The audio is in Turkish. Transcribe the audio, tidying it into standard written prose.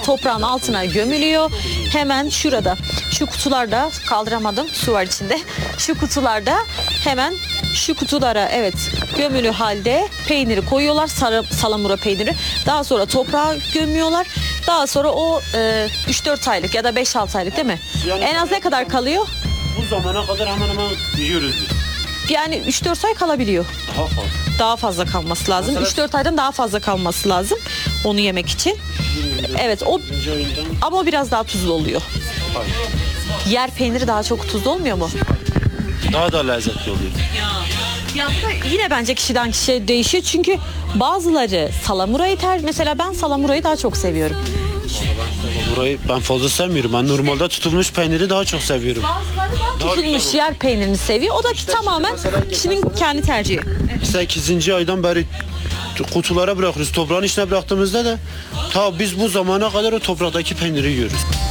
toprağın altına gömülüyor. Hemen şurada şu kutularda, kaldıramadım, su var içinde. Şu kutularda hemen şu kutulara evet gömülü halde peyniri koyuyorlar, salamura peyniri. Daha sonra toprağa gömüyorlar. Daha sonra o 3-4 aylık ya da 5-6 aylık değil mi? Yani en az ne kadar kalıyor? Bu zamana kadar hemen hemen yiyoruz biz. Yani 3-4 ay kalabiliyor. Daha fazla. Daha fazla kalması lazım. Mesela- 3-4 aydan daha fazla kalması lazım onu yemek için. Evet, o ama o biraz daha tuzlu oluyor. Yer peyniri daha çok tuzlu olmuyor mu? Daha da lezzetli oluyor. Ya bu da yine bence kişiden kişiye değişiyor. Çünkü bazıları salamurayı mesela ben salamurayı daha çok seviyorum. Burayı ben fazla sevmiyorum. Ben normalde tutulmuş peyniri daha çok seviyorum. Tutulmuş yer peynirini seviyor. O da tamamen kişinin kendi tercihi. 8. aydan beri kutulara bırakıyoruz. Toprağın içine bıraktığımızda da ta biz bu zamana kadar o topraktaki peyniri yiyoruz.